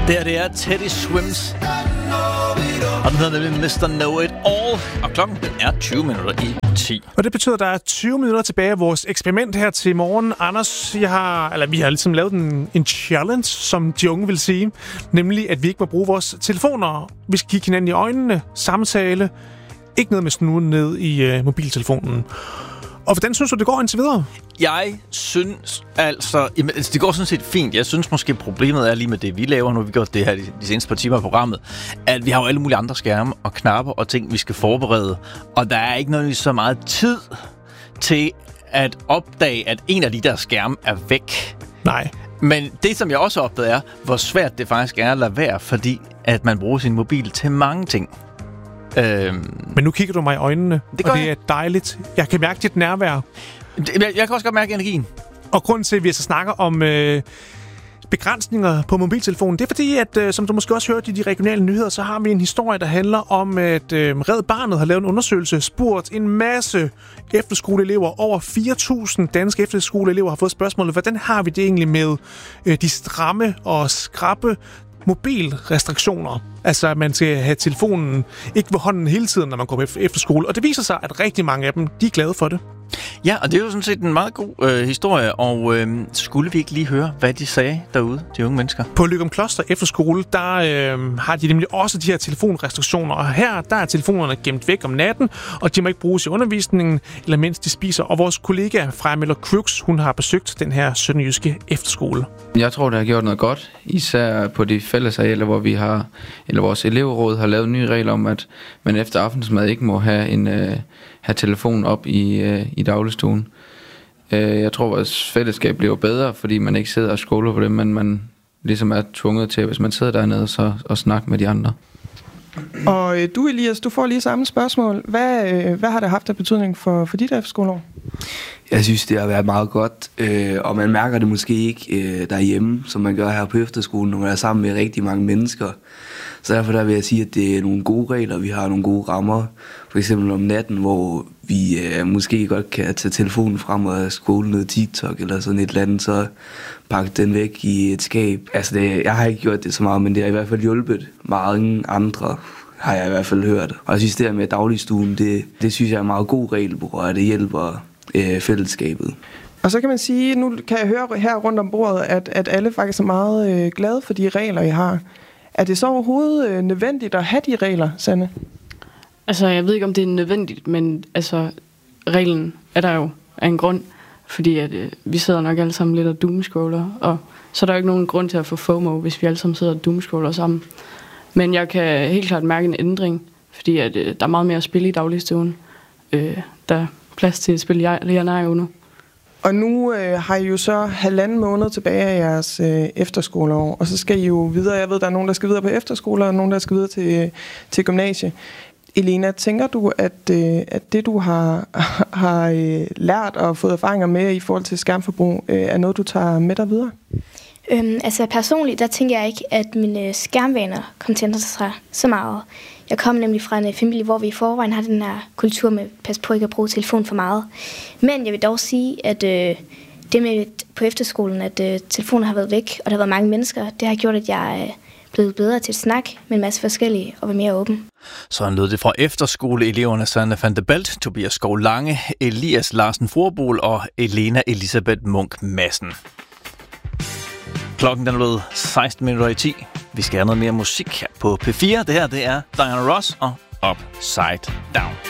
Det er Teddy Swims. Og den hedder nemlig Mr. Know It All. Og klokken den er 20 minutter i 10. Og det betyder, at der er 20 minutter tilbage af vores eksperiment her til morgen. Anders, vi har ligesom lavet en challenge, som de unge vil sige. Nemlig, at vi ikke må bruge vores telefoner. Vi skal kigge hinanden i øjnene, samtale. Ikke noget med snuden ned i mobiltelefonen. Og hvordan synes du, det går indtil videre? Jeg synes altså... Jamen, det går sådan set fint. Jeg synes måske, problemet er lige med det, vi laver. Nu har vi gjort det her de seneste par timer af programmet. At vi har jo alle mulige andre skærme og knapper og ting, vi skal forberede. Og der er ikke nødvendigvis så meget tid til at opdage, at en af de der skærme er væk. Nej. Men det, som jeg også opdagede, er, hvor svært det faktisk er at lade være, fordi at man bruger sin mobil til mange ting. Men nu kigger du mig i øjnene, det og det er dejligt. Jeg kan mærke dit nærvær. Jeg kan også godt mærke energien. Og grunden til, at vi så snakker om begrænsninger på mobiltelefonen, det er fordi, at som du måske også hørte i de regionale nyheder, så har vi en historie, der handler om, at Red Barnet har lavet en undersøgelse, spurgt en masse efterskoleelever. Over 4.000 danske efterskoleelever har fået spørgsmålet, hvordan har vi det egentlig med de stramme og skrappe mobilrestriktioner. Altså, at man skal have telefonen ikke ved hånden hele tiden, når man går på efterskole. Og det viser sig, at rigtig mange af dem, de er glade for det. Ja, og det er jo sådan set en meget god historie, og skulle vi ikke lige høre, hvad de sagde derude, de unge mennesker? På Løgumkloster Efterskole, der har de nemlig også de her telefonrestriktioner, og her, der er telefonerne gemt væk om natten, og de må ikke bruges i undervisningen, eller mens de spiser. Og vores kollega Freja Møller Crux, hun har besøgt den her sønderjyske efterskole. Jeg tror, det har gjort noget godt, især på de fællesarealer, hvor vi har, eller vores elevråd har lavet nye regler om, at man efter aftensmad ikke må have telefonen op i dagligstuen. Jeg tror, vores fællesskab bliver bedre, fordi man ikke sidder og scroller på det, men man ligesom er tvunget til, hvis man sidder dernede, så at snakke med de andre. Og du, Elias, du får lige samme spørgsmål. Hvad har det haft af betydning for dit efterskoleår? Jeg synes, det har været meget godt, og man mærker det måske ikke derhjemme, som man gør her på efterskolen, når man er sammen med rigtig mange mennesker. Så derfor der vil jeg sige, at det er nogle gode regler, vi har nogle gode rammer. For eksempel om natten, hvor vi måske godt kan tage telefonen frem og scrolle noget TikTok eller sådan et eller andet, så pakke den væk i et skab. Altså, jeg har ikke gjort det så meget, men det har i hvert fald hjulpet mange andre, har jeg i hvert fald hørt. Og jeg synes, det her med dagligstuen, det synes jeg er en meget god regel, hvor det hjælper fællesskabet. Og så kan man sige, nu kan jeg høre her rundt om bordet, at alle faktisk er meget glade for de regler, I har. Er det så overhovedet nødvendigt at have de regler, Sanne? Altså, jeg ved ikke, om det er nødvendigt, men altså, reglen er der jo af en grund, fordi at, vi sidder nok alle sammen lidt og doomscroller, og så er der jo ikke nogen grund til at få FOMO, hvis vi alle sammen sidder og doomscroller sammen. Men jeg kan helt klart mærke en ændring, fordi at, der er meget mere at spille i dagligstuen. Der er plads til at spille jeg nu. Og nu har I jo så 1,5 måned tilbage af jeres efterskoleår, og så skal I jo videre. Jeg ved, der er nogen, der skal videre på efterskole, og nogen, der skal videre til gymnasie. Elena, tænker du, at det, du har lært og fået erfaringer med i forhold til skærmforbrug, er noget, du tager med dig videre? Altså personligt, der tænker jeg ikke, at mine skærmvaner kommer til at ændre sig så meget. Jeg kommer nemlig fra en familie, hvor vi i forvejen har den her kultur med at passe på ikke at bruge telefon for meget. Men jeg vil dog sige, at det med på efterskolen, at telefonen har været væk, og der har været mange mennesker, det har gjort, at jeg er blevet bedre til at snakke med en masse forskellige og være mere åben. Sådan lød det fra efterskoleeleverne Sanne van de Belt, Tobias Skov Lange, Elias Larsen Forbol og Elena Elisabeth Munk Madsen. Klokken den er blevet 16 minutter i 10. Vi skal have noget mere musik her på P4. Det her, det er Diana Ross og Upside Down.